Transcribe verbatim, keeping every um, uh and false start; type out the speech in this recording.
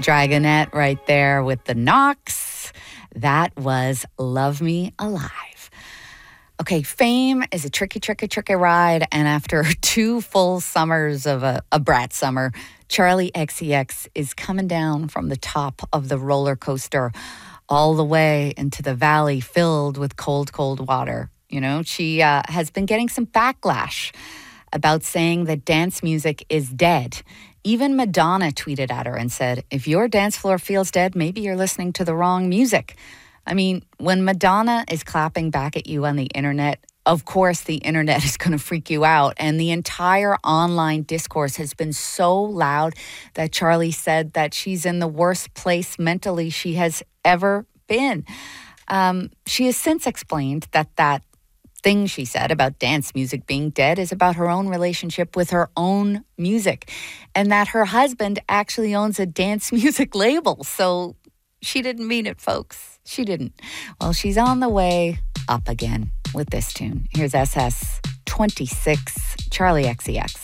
Dragonette right there with the Knocks. That was Love Me Alive. Okay, fame is a tricky, tricky, tricky ride. And after two full summers of a, a brat summer, Charli X C X is coming down from the top of the roller coaster all the way into the valley filled with cold, cold water. You know, she uh, has been getting some backlash about saying that dance music is dead. Even Madonna tweeted at her and said, if your dance floor feels dead, maybe you're listening to the wrong music. I mean, when Madonna is clapping back at you on the internet, of course the internet is going to freak you out. And the entire online discourse has been so loud that Charli said that she's in the worst place mentally she has ever been. Um, she has since explained that that thing she said about dance music being dead is about her own relationship with her own music, and that her husband actually owns a dance music label. So she didn't mean it, folks. She didn't. Well, she's on the way up again with this tune. Here's S S twenty-six, Charli X C X.